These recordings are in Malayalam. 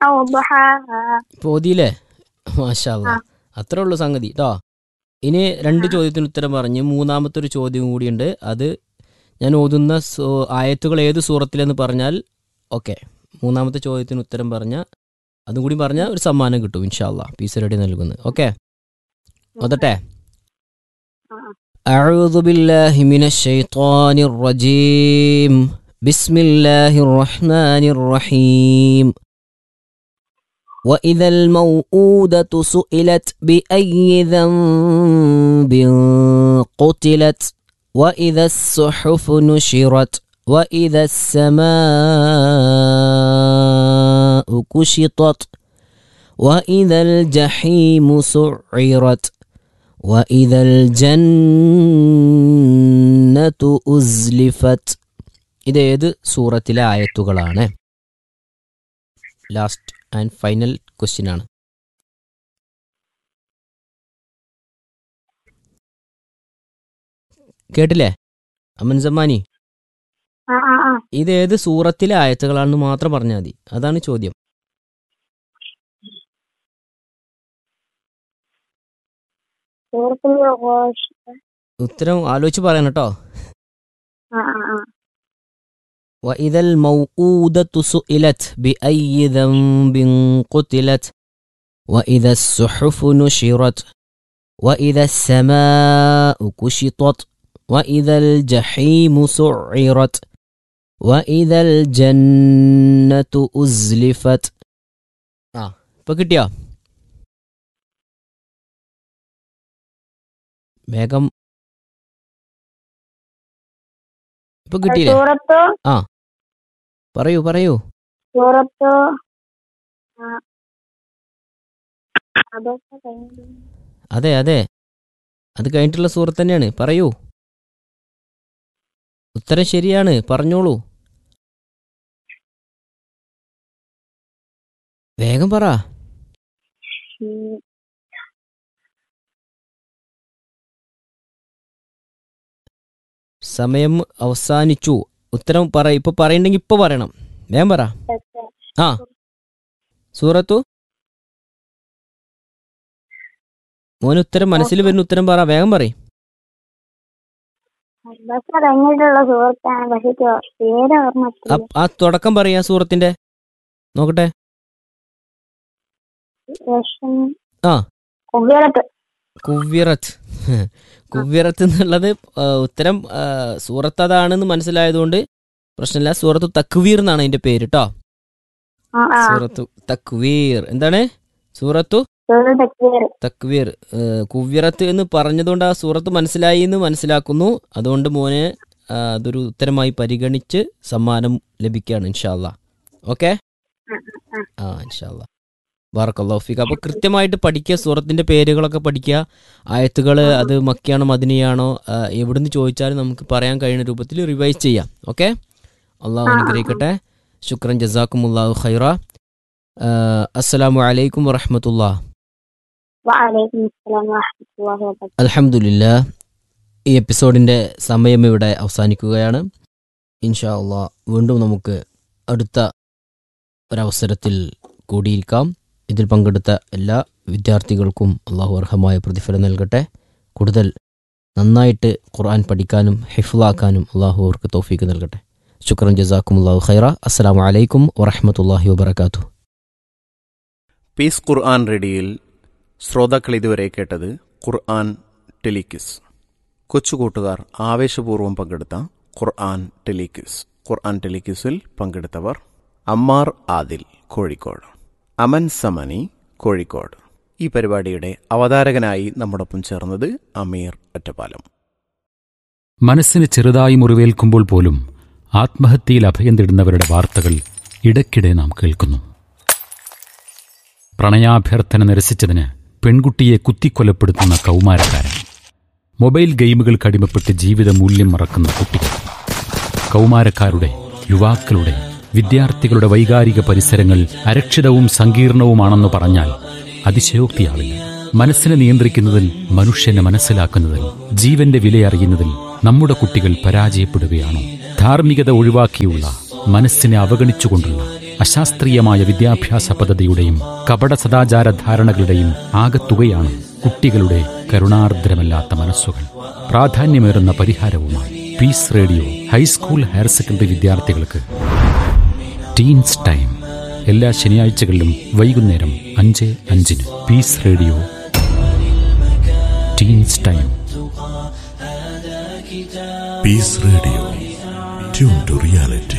وضحاها. പോതിയില്ലേ? മാഷാ അല്ലാ. അത്രേ ഉള്ളൂ സംഗതി കേട്ടോ. ഇനി 2 ചോദ്യത്തിന് ഉത്തരം പറഞ്ഞ് മൂന്നാമത്തെ ഒരു ചോദ്യം കൂടിയുണ്ട്. അത് ഞാൻ ഓതുന്ന ആയത്തുകൾ ഏത് സൂറത്തിലെന്ന് പറഞ്ഞാൽ ഓക്കെ. മൂന്നാമത്തെ ചോദ്യത്തിന് ഉത്തരം പറഞ്ഞാൽ അതും കൂടി പറഞ്ഞാൽ ഒരു സമ്മാനം കിട്ടും ഇൻഷാ അല്ലാ. പീസ് റെഡി നൽകുന്നത്. ഓക്കെ, ഓതട്ടെ. അഊദു ബില്ലാഹി മിനശ് ശൈത്വാനിർ റജീം. ബിസ്മില്ലാഹിർ റഹ്മാനിർ റഹീം. وإذا الموءودة سئلت بأي ذنب قتلت وإذا الصحف نشرت وإذا السماء كشطت وإذا الجحيم سعرت وإذا الجنة أزلفت. ഇത് ഏത് സൂറത്തിലെ ആയത്തുകളാണ്? ലാസ്റ്റ് ആൻഡ് ഫൈനൽ ക്വസ്റ്റ്യൻ ആണ്. കേട്ടില്ലേ അമൻ സമ്മാനി? ഇത് ഏത് സൂറത്തിലെ ആയത്തുകളാണെന്ന് മാത്രം പറഞ്ഞാൽ മതി. അതാണ് ചോദ്യം. ഉത്തരം ആലോചിച്ച് പറയണം കേട്ടോ. وإذا الموءودة سئلت بأي ذنب قتلت وإذا الصحف نشرت وإذا السماء كشطت وإذا الجحيم سعرت وإذا الجنة أزلفت. ഇപ്പൊ കിട്ടിയോ? വേഗം ഇപ്പൊ കിട്ടിയില്ലേ? പറയൂ പറയൂ. അതെ അതെ, അത് കഴിഞ്ഞിട്ടുള്ള സൂറത്ത് തന്നെയാണ്. പറയൂ, ഉത്തരം ശരിയാണ്, പറഞ്ഞോളൂ. വേഗം പറ. സമയം അവസാനിച്ചു. ഉത്തരം പറ. ഇപ്പൊ പറയണ്ടെങ്കിൽ ഇപ്പൊ പറയണം. വേഗം പറ. സൂറത്തു മോന് ഉത്തരം മനസ്സിൽ വരുന്ന ഉത്തരം പറ. വേഗം പറ. ആ തുടക്കം പറയാ സൂറത്തിന്റെ. നോക്കട്ടെ. കുവ്വിറത്ത്. കുവ്വിറത്ത് എന്നുള്ളത് ഉത്തരം സൂറത്ത് അതാണെന്ന് മനസ്സിലായതുകൊണ്ട് പ്രശ്നമില്ല. സൂറത്തു തക്വീർ എന്നാണ് അതിന്റെ പേര് കേട്ടോ. സൂറത്തു തക്വീർ. എന്താണ്? സൂറത്തു തക്വീർ. കുവ്വിറത്ത് എന്ന് പറഞ്ഞതുകൊണ്ട് ആ സൂറത്ത് മനസ്സിലായി എന്ന് മനസ്സിലാക്കുന്നു. അതുകൊണ്ട് മോനെ അതൊരു ഉത്തരമായി പരിഗണിച്ച് സമ്മാനം ലഭിക്കുകയാണ് ഇൻഷാ അല്ലാ. ഓക്കെ, ഇൻഷാ അല്ലാ. ബാറക്കല്ലാഹു ഫീക. അപ്പോൾ കൃത്യമായിട്ട് പഠിക്കുക, സൂറത്തിന്റെ പേരുകളൊക്കെ പഠിക്കുക. ആയത്തുകൾ അത് മക്കിയാണോ മദനിയാണോ എവിടുന്ന് ചോദിച്ചാലും നമുക്ക് പറയാൻ കഴിയുന്ന രൂപത്തിൽ റിവൈസ് ചെയ്യാം. ഓക്കെ, അള്ളാഹു അനുഗ്രഹിക്കട്ടെ. ശുക്രൻ, ജസാക്കുമുല്ലാഹു ഖൈറ. അസ്സലാമു അലൈക്കും വറഹ്മത്തുള്ളാഹി. അൽഹംദുലില്ലാ. ഈ എപ്പിസോഡിന്റെ സമയം ഇവിടെ അവസാനിക്കുകയാണ്. ഇൻഷാ അല്ലാഹ് വീണ്ടും നമുക്ക് അടുത്ത ഒരവസരത്തിൽ കൂടിയിരിക്കാം. ഇതിൽ പങ്കെടുത്ത എല്ലാ വിദ്യാർത്ഥികൾക്കും അള്ളാഹു അർഹമായ പ്രതിഫലം നൽകട്ടെ. കൂടുതൽ നന്നായിട്ട് ഖുർആൻ പഠിക്കാനും ഹിഫ്ളാക്കാനും അള്ളാഹു അവർക്ക് തൗഫീക്ക് നൽകട്ടെ. ശുക്രൻ, ജസാക്കുമുല്ലാഹു ഖൈറ. അസ്സലാമു അലൈക്കും വറഹ്മത്തുള്ളാഹി വബറകാതുഹു. പീസ് ഖുർആൻ റേഡിയോയിൽ ശ്രോതാക്കൾ ഇതുവരെ കേട്ടത് ഖുർആൻ ടെലിക്വിസ്. കൊച്ചുകൂട്ടുകാർ ആവേശപൂർവ്വം പങ്കെടുത്ത ഖുർആൻ ടെലിക്വിസ്. ഖുർആൻ ടെലിക്വിസിൽ പങ്കെടുത്തവർ അമ്മാർ ആദിൽ കോഴിക്കോട്, അമൻ സമനി കോഴിക്കോട്. ഈ പരിപാടിയുടെ അവതാരകനായി നമ്മോടൊപ്പം ചേർന്നത് അമീർ ഒറ്റപ്പാലം. മനസ്സിന് ചെറുതായി മുറിവേൽക്കുമ്പോൾ പോലും ആത്മഹത്യയിൽ അഭയം തേടുന്നവരുടെ വാർത്തകൾ ഇടയ്ക്കിടെ നാം കേൾക്കുന്നു. പ്രണയാഭ്യർത്ഥന നിരസിച്ചതിന് പെൺകുട്ടിയെ കുത്തിക്കൊലപ്പെടുത്തുന്ന കൗമാരക്കാരൻ, മൊബൈൽ ഗെയിമുകൾക്ക് അടിമപ്പെട്ട് ജീവിത മൂല്യം മറക്കുന്ന കുട്ടികൾ, കൗമാരക്കാരുടെ, യുവാക്കളുടെ, വിദ്യാർത്ഥികളുടെ വൈകാരിക പരിസരങ്ങൾ അരക്ഷിതവും സങ്കീർണവുമാണെന്ന് പറഞ്ഞാൽ അതിശയോക്തിയാവില്ല. മനസ്സിനെ നിയന്ത്രിക്കുന്നതിൽ, മനുഷ്യനെ മനസ്സിലാക്കുന്നതിൽ, ജീവന്റെ വിലയറിയുന്നതിൽ നമ്മുടെ കുട്ടികൾ പരാജയപ്പെടുകയാണോ? ധാർമ്മികത ഒഴിവാക്കിയുള്ള, മനസ്സിനെ അവഗണിച്ചുകൊണ്ടുള്ള അശാസ്ത്രീയമായ വിദ്യാഭ്യാസ പദ്ധതിയുടെയും കപട സദാചാര ധാരണകളുടെയും ആകത്തുകയാണ് കുട്ടികളുടെ കരുണാർദ്രമല്ലാത്ത മനസ്സുകൾ. പ്രാധാന്യമേറുന്ന പരിഹാരവുമായി piece radio high school higher secondary വിദ്യാർത്ഥികൾക്ക് ടീൻസ് ടൈം എല്ലാ ശനിയാഴ്ചകളിലും വൈകുന്നേരം 5:05 piece radio teens time. Piece radio, tune to reality.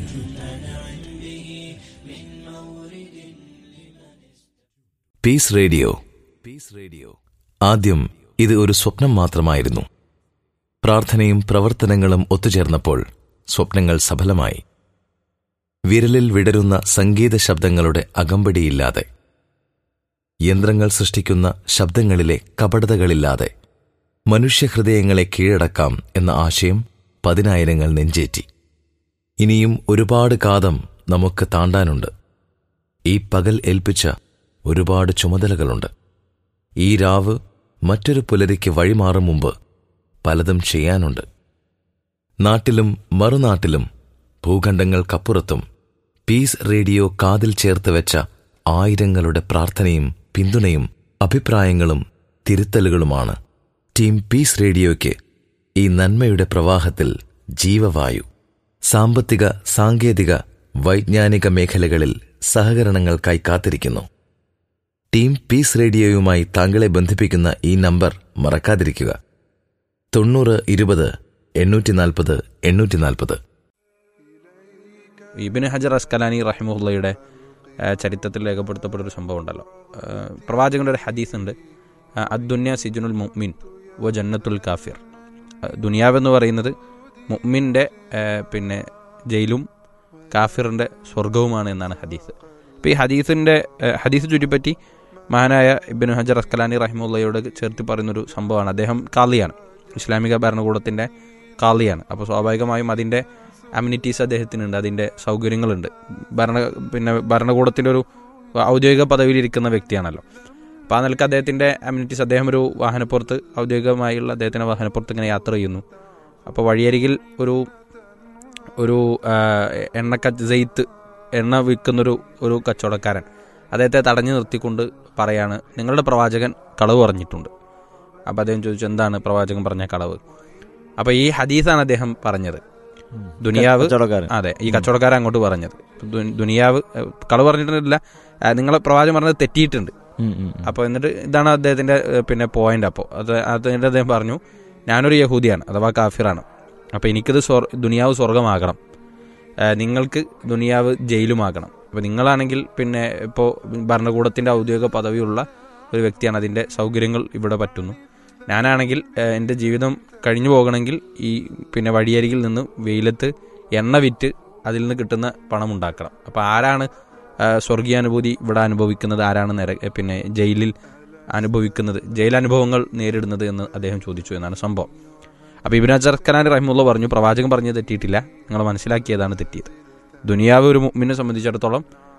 Piece radio ആദ്യം ഇത് ഒരു സ്വപ്നം മാത്രമായിരുന്നു. പ്രാർത്ഥനയും പ്രവർത്തനങ്ങളും ഒത്തുചേർന്നപ്പോൾ സ്വപ്നങ്ങൾ സഫലമായി. വിരലിൽ വിടരുന്ന സംഗീത ശബ്ദങ്ങളുടെ അകമ്പടിയില്ലാതെ, യന്ത്രങ്ങൾ സൃഷ്ടിക്കുന്ന ശബ്ദങ്ങളിലെ കപടതകളില്ലാതെ മനുഷ്യഹൃദയങ്ങളെ കീഴടക്കാം എന്ന ആശയം 10,000 നെഞ്ചേറ്റി. ഇനിയും ഒരുപാട് കാതം നമുക്ക് താണ്ടാനുണ്ട്. ഈ പകൽ ഏൽപ്പിച്ച ഒരുപാട് ചുമതലകളുണ്ട്. ഈ രാവ് മറ്റൊരു പുലരിക്ക് വഴിമാറും മുമ്പ് പലതും ചെയ്യാനുണ്ട്. നാട്ടിലും മറുനാട്ടിലും ഭൂഖണ്ഡങ്ങൾക്കപ്പുറത്തും പീസ് റേഡിയോ കാതിൽ ചേർത്ത് വെച്ച ആയിരങ്ങളുടെ പ്രാർത്ഥനയും പിന്തുണയും അഭിപ്രായങ്ങളും തിരുത്തലുകളുമാണ് ടീം പീസ് റേഡിയോയ്ക്ക് ഈ നന്മയുടെ പ്രവാഹത്തിൽ ജീവവായു. സാമ്പത്തിക, സാങ്കേതിക, വൈജ്ഞാനിക മേഖലകളിൽ സഹകരണങ്ങൾക്കായി കാത്തിരിക്കുന്നു. ടീം പീസ് റേഡിയോയുമായി താങ്കളെ ബന്ധിപ്പിക്കുന്ന ഈ നമ്പർ മറക്കാതിരിക്കുക: 90-20-840-840. ഇബ്നു ഹജർ അസ്കലാനി റഹിമഹുള്ളയുടെ ചരിത്രത്തിൽ രേഖപ്പെടുത്തപ്പെട്ടൊരു സംഭവം ഉണ്ടല്ലോ. പ്രവാചകന്റെ ഒരു ഹദീസ് ഉണ്ട്, അദ്ദുന്യ സിജുനുൽ മുഅ്മിൻ വ ജന്നത്തുൽ കാഫിർ. ദുനിയാവെന്ന് പറയുന്നത് മുഅ്മിൻ്റെ ജയിലും കാഫിറിൻ്റെ സ്വർഗവുമാണ് എന്നാണ് ഹദീസ്. അപ്പോൾ ഈ ഹദീസ് ചുറ്റിപ്പറ്റി മഹാനായ ഇബ്നു ഹജർ അസ്കലാനി റഹിമഹുള്ളയോട് ചേർത്ത് പറയുന്നൊരു സംഭവമാണ്. അദ്ദേഹം കാളിയാണ്, ഇസ്ലാമിക ഭരണകൂടത്തിൻ്റെ കാളിയാണ്. അപ്പോൾ സ്വാഭാവികമായും അതിൻ്റെ അമ്യൂണിറ്റീസ് അദ്ദേഹത്തിനുണ്ട്, അതിൻ്റെ സൗകര്യങ്ങളുണ്ട്. ഭരണകൂടത്തിൻ്റെ ഒരു ഔദ്യോഗിക പദവിയിലിരിക്കുന്ന വ്യക്തിയാണല്ലോ. അപ്പോൾ ആ നിലക്ക് അദ്ദേഹത്തിൻ്റെ അമ്യൂണിറ്റീസ്, അദ്ദേഹം ഒരു വാഹനപ്പുറത്ത്, ഔദ്യോഗികമായുള്ള അദ്ദേഹത്തിൻ്റെ വാഹനപ്പുറത്ത് ഇങ്ങനെ യാത്ര ചെയ്യുന്നു. അപ്പോൾ വഴിയരികിൽ ഒരു എണ്ണ വിൽക്കുന്നൊരു കച്ചവടക്കാരൻ അദ്ദേഹത്തെ തടഞ്ഞു നിർത്തിക്കൊണ്ട് പറയാണ്, നിങ്ങളുടെ പ്രവാചകൻ കളവ് പറഞ്ഞിട്ടുണ്ട്. അപ്പോൾ അദ്ദേഹം ചോദിച്ചു, എന്താണ് പ്രവാചകൻ പറഞ്ഞ കളവ്? അപ്പോൾ ഈ ഹദീസാണ് അദ്ദേഹം പറഞ്ഞത്. ദുനിയാവ്, അതെ, ഈ കച്ചവടക്കാരൻ അങ്ങോട്ട് പറഞ്ഞത് ദുനിയാവ് കളവ് പറഞ്ഞിട്ടില്ല, നിങ്ങളെ പ്രവാചകൻ പറഞ്ഞത് തെറ്റിയിട്ടുണ്ട്. അപ്പോൾ എന്നിട്ട് ഇതാണ് അദ്ദേഹത്തിൻ്റെ പോയിന്റ്. അപ്പോൾ അതിൻ്റെ അദ്ദേഹം പറഞ്ഞു, ഞാനൊരു യഹൂദിയാണ് അഥവാ കാഫിറാണ്. അപ്പോൾ എനിക്കിത് ദുനിയാവ് സ്വർഗമാകണം, നിങ്ങൾക്ക് ദുനിയാവ് ജയിലുമാകണം. അപ്പോൾ നിങ്ങളാണെങ്കിൽ ഇപ്പോൾ ഭരണകൂടത്തിൻ്റെ ഔദ്യോഗിക പദവിയുള്ള ഒരു വ്യക്തിയാണ്, അതിൻ്റെ സൗകര്യങ്ങൾ ഇവിടെ പറ്റുന്നു. ഞാനാണെങ്കിൽ എൻ്റെ ജീവിതം കഴിഞ്ഞു പോകണമെങ്കിൽ ഈ വഴിയരികിൽ നിന്ന് വെയിലത്ത് എണ്ണ വിറ്റ് അതിൽ നിന്ന് കിട്ടുന്ന പണം ഉണ്ടാക്കണം. അപ്പോൾ ആരാണ് സ്വർഗീയാനുഭൂതി ഇവിടെ അനുഭവിക്കുന്നത്, ആരാണ് ജയിലിൽ അനുഭവിക്കുന്നത്, ജയിലനുഭവങ്ങൾ നേരിടുന്നത് എന്ന് അദ്ദേഹം ചോദിച്ചു എന്നാണ് സംഭവം. അപ്പോൾ ഇബ്നു ഹജർ അസ്കലാനി റഹിമഹുള്ള പറഞ്ഞു, പ്രവാചകൻ പറഞ്ഞത് തെറ്റിയിട്ടില്ല, നിങ്ങൾ മനസ്സിലാക്കിയതാണ് തെറ്റിയത്. ദുനിയാവ് ഒരു മുഅ്മിനെ സംബന്ധിച്ചിടത്തോളം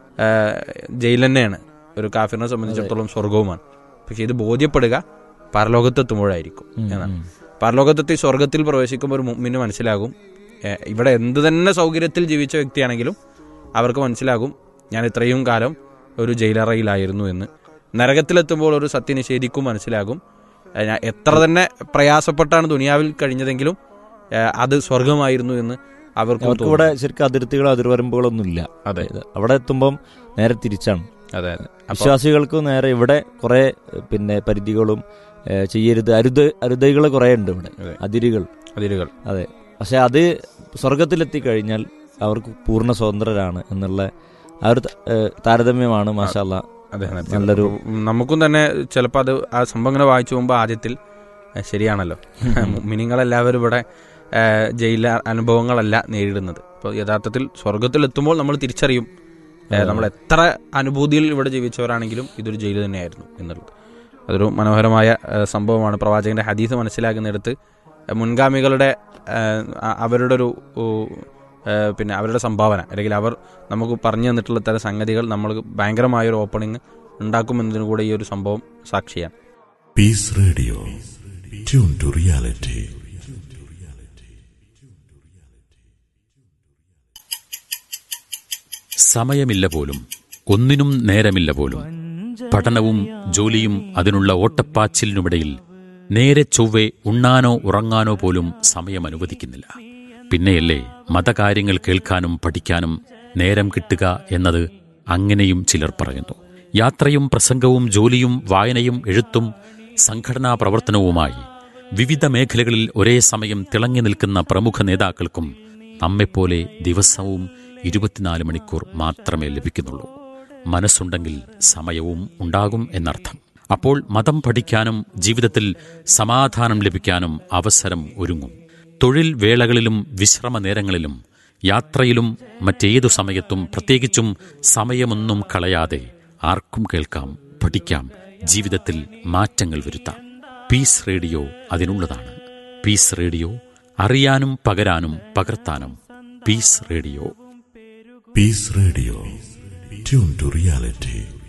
ജയിൽ തന്നെയാണ്, ഒരു കാഫിറിനെ സംബന്ധിച്ചിടത്തോളം സ്വർഗവുമാണ്. പക്ഷേ ഇത് ബോധ്യപ്പെടുക പരലോകത്തെത്തുമ്പോഴായിരിക്കും എന്നാണ്. പരലോകത്തെത്തി സ്വർഗത്തിൽ പ്രവേശിക്കുമ്പോൾ ഒരു മുഅ്മിന് മനസ്സിലാകും, ഇവിടെ എന്ത് തന്നെ സൗകര്യത്തിൽ ജീവിച്ച വ്യക്തിയാണെങ്കിലും അവർക്ക് മനസ്സിലാകും, ഞാൻ ഇത്രയും കാലം ഒരു ജയിലറയിലായിരുന്നു എന്ന്. നരകത്തിലെത്തുമ്പോൾ ഒരു സത്യനിഷേധിക്കും മനസ്സിലാകും, എത്ര തന്നെ പ്രയാസപ്പെട്ടാണ് ദുനിയാവിൽ കഴിഞ്ഞതെങ്കിലും അത് സ്വർഗമായിരുന്നു എന്ന് അവർക്ക് ഇവിടെ ശരിക്കും അതിർത്തികളോ അതിർവരമ്പുകളൊന്നും ഇല്ല. അതെ, അവിടെ എത്തുമ്പം നേരെ തിരിച്ചാണ്. അതെ, വിശ്വാസികൾക്ക് നേരെ ഇവിടെ കുറെ പരിധികളും ചെയ്യരുത്, അരുതകൾ കുറെ ഉണ്ട് ഇവിടെ, അതിരുകൾ. അതെ, പക്ഷെ അത് സ്വർഗത്തിലെത്തി കഴിഞ്ഞാൽ അവർക്ക് പൂർണ്ണ സ്വതന്ത്രരാണ് എന്നുള്ള ആ ഒരു താരതമ്യമാണ് മാഷാ അല്ലാഹ്. അതെ, നല്ലൊരു, നമുക്കും തന്നെ ചിലപ്പോൾ അത് ആ സംഭവം ഇങ്ങനെ വായിച്ചു പോകുമ്പോൾ ആദ്യത്തിൽ ശരിയാണല്ലോ, മുഅ്മിനീങ്ങളെല്ലാവരും ഇവിടെ ജയില അനുഭവങ്ങളല്ല നേരിടുന്നത്. അപ്പോൾ യഥാർത്ഥത്തിൽ സ്വർഗത്തിലെത്തുമ്പോൾ നമ്മൾ തിരിച്ചറിയും, നമ്മൾ എത്ര അനുഭൂതിയിൽ ഇവിടെ ജീവിച്ചവരാണെങ്കിലും ഇതൊരു ജയിൽ തന്നെയായിരുന്നു എന്നുള്ളത്. അതൊരു മനോഹരമായ സംഭവമാണ്. പ്രവാചകന്റെ ഹദീസ് മനസ്സിലാക്കുന്നിടത്ത് മുൻഗാമികളുടെ അവരുടെ ഒരു അവരുടെ സംഭാവന, അല്ലെങ്കിൽ അവർ നമുക്ക് പറഞ്ഞു തന്നിട്ടുള്ള തരം സംഗതികൾ നമ്മൾ ഭയങ്കരമായൊരു ഓപ്പണിങ് ഉണ്ടാക്കുമെന്നതിന് കൂടെ ഈ ഒരു സംഭവം സാക്ഷിയാണ്. Piece radio, tune to reality. സമയമില്ല പോലും, ഒന്നിനും നേരമില്ല പോലും. പഠനവും ജോലിയും അതിനുള്ള ഓട്ടപ്പാച്ചിലിനുമിടയിൽ നേരെ ചൊവ്വെ ഉണ്ണാനോ ഉറങ്ങാനോ പോലും സമയം അനുവദിക്കുന്നില്ല. പിന്നെയല്ലേ മതകാര്യങ്ങൾ കേൾക്കാനും പഠിക്കാനും നേരം കിട്ടുക എന്നത്. അങ്ങനെയും ചിലർ പറയുന്നു. യാത്രയും പ്രസംഗവും ജോലിയും വായനയും എഴുത്തും സംഘടനാ പ്രവർത്തനവുമായി വിവിധ മേഖലകളിൽ ഒരേ സമയം തിളങ്ങി നിൽക്കുന്ന പ്രമുഖ നേതാക്കൾക്കും നമ്മെപ്പോലെ ദിവസവും 24 മണിക്കൂർ മാത്രമേ ലഭിക്കുന്നുള്ളൂ. മനസ്സുണ്ടെങ്കിൽ സമയവും ഉണ്ടാകും എന്നർത്ഥം. അപ്പോൾ മതം പഠിക്കാനും ജീവിതത്തിൽ സമാധാനം ലഭിക്കാനും അവസരം ഒരുങ്ങും. തൊഴിൽ വേളകളിലും വിശ്രമ നേരങ്ങളിലും യാത്രയിലും മറ്റേതു സമയത്തും പ്രത്യേകിച്ചും സമയമൊന്നും കളയാതെ ആർക്കും കേൾക്കാം, പഠിക്കാം, ജീവിതത്തിൽ മാറ്റങ്ങൾ വരുത്താം. Piece radio അതിനുള്ളതാണ്. പീസ് റേഡിയോ, അറിയാനും പകരാനും പകർത്താനും. Piece radio. Piece radio, tune to reality.